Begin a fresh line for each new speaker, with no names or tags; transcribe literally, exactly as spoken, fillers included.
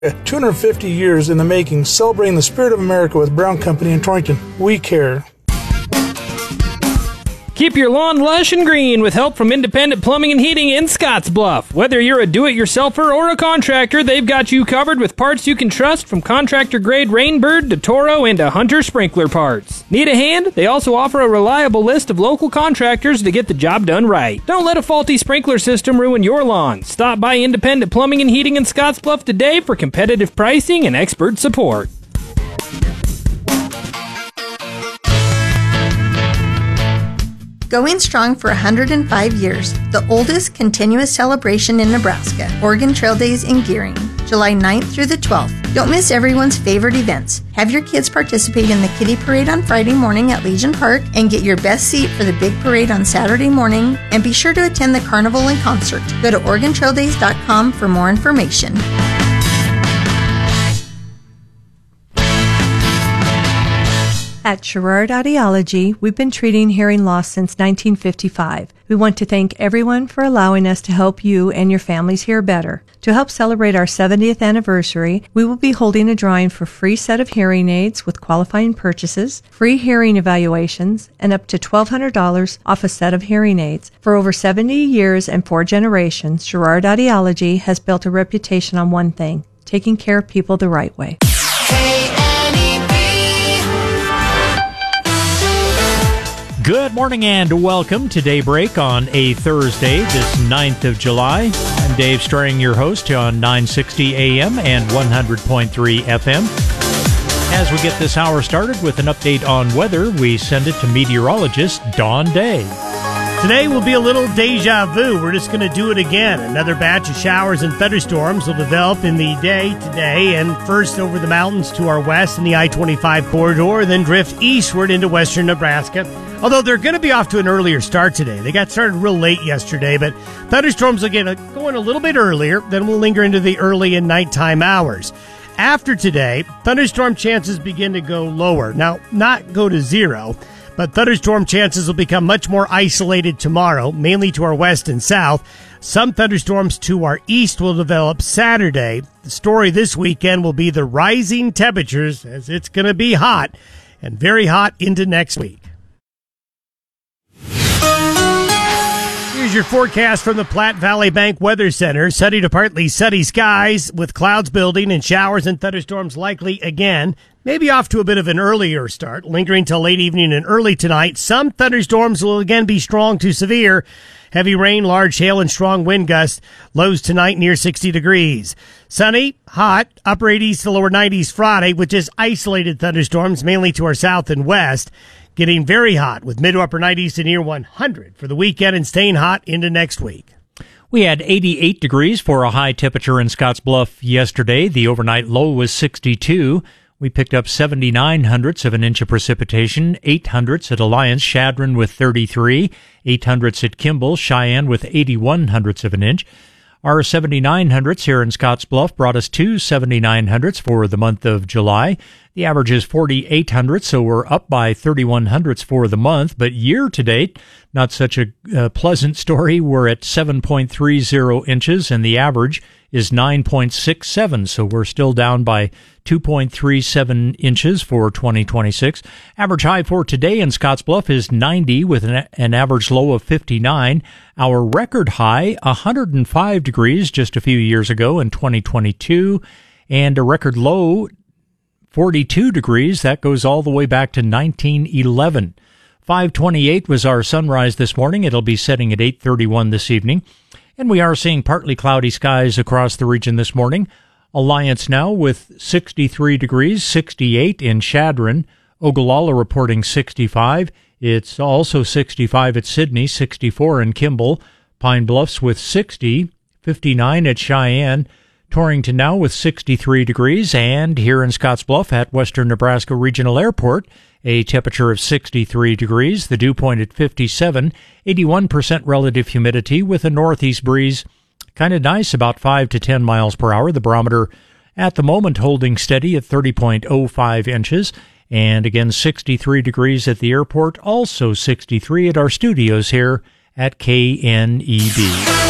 two hundred fifty years in the making, celebrating the spirit of America with Brown Company in Torrington. We care.
Keep your lawn lush and green with help from Independent Plumbing and Heating in Scottsbluff. Whether you're a do-it-yourselfer or a contractor, they've got you covered with parts you can trust, from contractor-grade Rainbird to Toro and to Hunter sprinkler parts. Need a hand? They also offer a reliable list of local contractors to get the job done right. Don't let a faulty sprinkler system ruin your lawn. Stop by Independent Plumbing and Heating in Scottsbluff today for competitive pricing and expert support.
Going strong for one hundred five years, the oldest continuous celebration in Nebraska, Oregon Trail Days in Gearing, July ninth through the twelfth. Don't miss everyone's favorite events. Have your kids participate in the Kiddie Parade on Friday morning at Legion Park and get your best seat for the big parade on Saturday morning, and be sure to attend the carnival and concert. Go to Oregon Trail Days dot com for more information.
At Sherrard Audiology, we've been treating hearing loss since nineteen fifty-five. We want to thank everyone for allowing us to help you and your families hear better. To help celebrate our seventieth anniversary, we will be holding a drawing for a free set of hearing aids with qualifying purchases, free hearing evaluations, and up to twelve hundred dollars off a set of hearing aids. For over seventy years and four generations, Sherrard Audiology has built a reputation on one thing: taking care of people the right way.
Good morning and welcome to Daybreak on a Thursday, this ninth of July. I'm Dave Strang, your host on nine sixty A M and one hundred point three F M. As we get this hour started with an update on weather, we send it to meteorologist Dawn Day.
Today will be a little deja vu. We're just going to do it again. Another batch of showers and thunderstorms will develop in the day today, and first over the mountains to our west in the I twenty-five corridor, then drift eastward into western Nebraska. Although they're going to be off to an earlier start today. They got started real late yesterday, but thunderstorms will get going a little bit earlier, then will linger into the early and nighttime hours. After today, thunderstorm chances begin to go lower. Now, not go to zero, but thunderstorm chances will become much more isolated tomorrow, mainly to our west and south. Some thunderstorms to our east will develop Saturday. The story this weekend will be the rising temperatures, as it's going to be hot, and very hot into next week. Here's your forecast from the Platte Valley Bank Weather Center. Sunny to partly sunny skies with clouds building and showers and thunderstorms likely again. Maybe off to a bit of an earlier start, lingering till late evening and early tonight. Some thunderstorms will again be strong to severe. Heavy rain, large hail, and strong wind gusts. Lows tonight near sixty degrees. Sunny, hot, upper eighties to lower nineties Friday with just isolated thunderstorms, mainly to our south and west. Getting very hot with mid to upper nineties to near one hundred for the weekend and staying hot into next week.
We had eighty-eight degrees for a high temperature in Scottsbluff yesterday. The overnight low was sixty-two. We picked up seventy-nine hundredths of an inch of precipitation, eight hundredths at Alliance, Chadron with thirty-three, eight hundredths at Kimball, Cheyenne with eighty-one hundredths of an inch. Our seventy-nine hundredths here in Scottsbluff brought us to seventy-nine hundredths for the month of July. The average is forty-eight hundredths, so we're up by thirty-one hundredths for the month. But year to date, not such a uh, pleasant story. We're at seven point three zero inches, and the average is nine point six seven, so we're still down by two point three seven inches for twenty twenty-six. Average high for today in Scottsbluff is ninety with an, an average low of fifty-nine. Our record high, one hundred five degrees just a few years ago in twenty twenty-two, and a record low, forty-two degrees. That goes all the way back to nineteen eleven. five twenty-eight was our sunrise this morning. It'll be setting at eight thirty-one this evening. And we are seeing partly cloudy skies across the region this morning. Alliance now with sixty-three degrees, sixty-eight in Chadron. Ogallala reporting sixty-five. It's also sixty-five at Sidney, sixty-four in Kimball. Pine Bluffs with sixty, fifty-nine at Cheyenne. Torrington now with sixty-three degrees, and here in Scottsbluff at Western Nebraska Regional Airport, a temperature of sixty-three degrees, the dew point at fifty-seven, eighty-one percent relative humidity with a northeast breeze. Kind of nice, about five to ten miles per hour. The barometer at the moment holding steady at thirty point oh five inches, and again sixty-three degrees at the airport, also sixty-three at our studios here at K N E B.